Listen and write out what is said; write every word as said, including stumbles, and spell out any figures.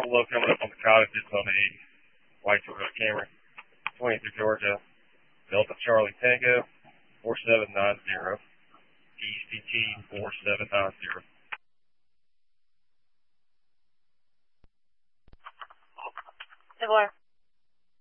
below coming up on the cottage. It's on a white Toyota Camry. twenty-three Georgia. Delta Charlie Tango. four seven nine zero. E C T four seven nine zero. DeVore.